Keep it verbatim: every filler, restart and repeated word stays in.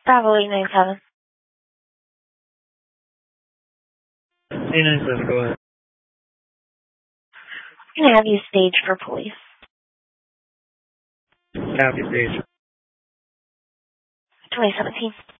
Bravo eight nine seven. eight nine seven, go ahead. I'm going to have you staged for police. Copy, stage. twenty seventeen.